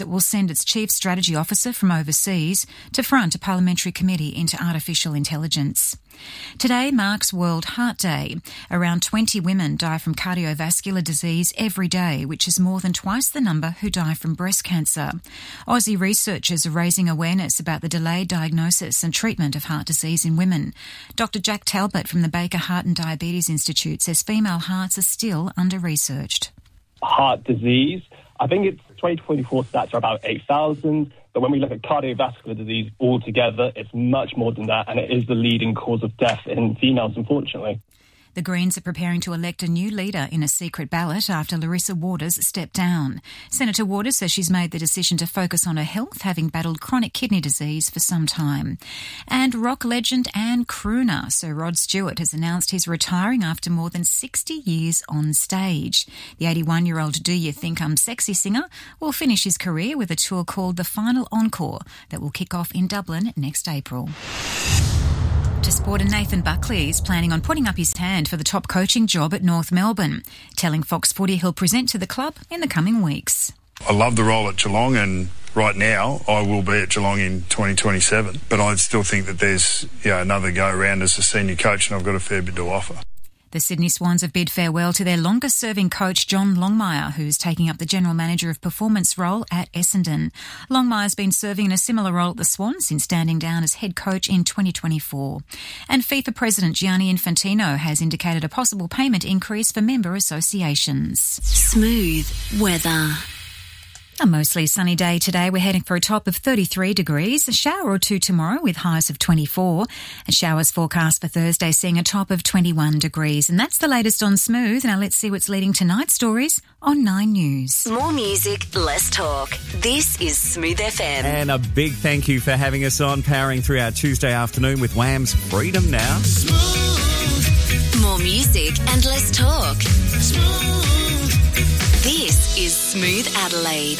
It will send its Chief Strategy Officer from overseas to front a parliamentary committee into artificial intelligence. Today marks World Heart Day. Around 20 women die from cardiovascular disease every day, which is more than twice the number who die from breast cancer. Aussie researchers are raising awareness about the delayed diagnosis and treatment of heart disease in women. Dr. Jack Talbot from the Baker Heart and Diabetes Institute says female hearts are still under-researched. Heart disease, I think it's 2024 stats are about 8,000, but when we look at cardiovascular disease altogether, it's much more than that, and it is the leading cause of death in females, unfortunately. The Greens are preparing to elect a new leader in a secret ballot after Larissa Waters stepped down. Senator Waters says she's made the decision to focus on her health, having battled chronic kidney disease for some time. And rock legend and crooner Sir Rod Stewart has announced he's retiring after more than 60 years on stage. The 81-year-old Do You Think I'm Sexy singer will finish his career with a tour called The Final Encore that will kick off in Dublin next April. To sport, and Nathan Buckley is planning on putting up his hand for the top coaching job at North Melbourne, telling Fox Footy he'll present to the club in the coming weeks. I love the role at Geelong, and right now I will be at Geelong in 2027, but I still think that there's another go around as a senior coach, and I've got a fair bit to offer. The Sydney Swans have bid farewell to their longest-serving coach, John Longmire, who's taking up the General Manager of Performance role at Essendon. Longmire's been serving in a similar role at the Swans since standing down as head coach in 2024. And FIFA President Gianni Infantino has indicated a possible payment increase for member associations. Smooth weather. A mostly sunny day today. We're heading for a top of 33 degrees, a shower or two tomorrow with highs of 24. And showers forecast for Thursday, seeing a top of 21 degrees. And that's the latest on Smooth. Now let's see what's leading tonight's stories on 9 News. More music, less talk. This is Smooth FM. And a big thank you for having us on, powering through our Tuesday afternoon with Wham's Freedom Now. Smooth. More music and less talk. Smooth. This is Smooth Adelaide.